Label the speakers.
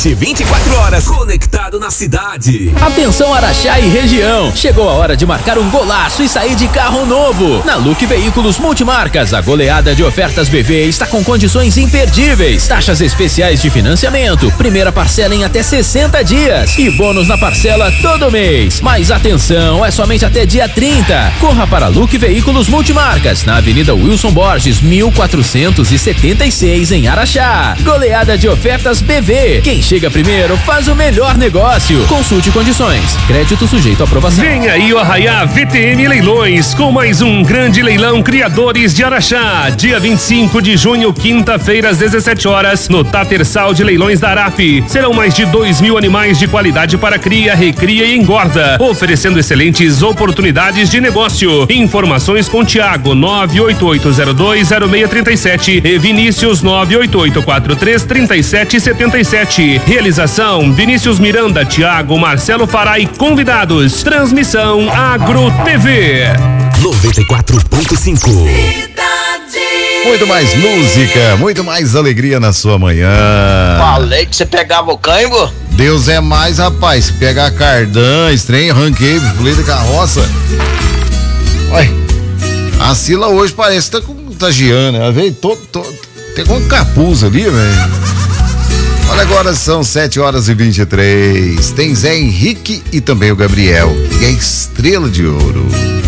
Speaker 1: Rede 24 horas conectado na cidade.
Speaker 2: Atenção Araxá e região, chegou a hora de marcar um golaço e sair de carro novo. Na Look Veículos Multimarcas, a goleada de ofertas BV está com condições imperdíveis, taxas especiais de financiamento, primeira parcela em até 60 dias e bônus na parcela todo mês. Mas atenção, é somente até dia 30. Corra para Look Veículos Multimarcas, na Avenida Wilson Borges, 1476 em Araxá. Goleada de ofertas BV. Quem chega primeiro faz o melhor negócio. Consulte condições. Crédito sujeito à aprovação.
Speaker 3: Vem aí o Arraiá VTM Leilões com mais um grande leilão Criadores de Araxá. Dia 25 de junho, quinta-feira, às 17 horas, no Tatersal de Leilões da ARAP. Serão mais de 2.000 animais de qualidade para cria, recria e engorda, oferecendo excelentes oportunidades de negócio. Informações com Tiago 988020637 e Vinícius 988433777. Realização Vinícius Miranda, Tiago, Marcelo Fará e convidados. Transmissão Agro TV
Speaker 1: 94.5.
Speaker 4: Muito mais música, muito mais alegria na sua manhã.
Speaker 5: Falei que você pegava o cãibro.
Speaker 4: Deus é mais, rapaz. Se pegar cardan, estranho, arranquei, pulei da carroça. Olha, a Sila hoje parece que tá contagiando. Ela veio tem um capuz ali, velho. Olha, agora são 7h23. Tem Zé Henrique e também o Gabriel. E a Estrela de Ouro.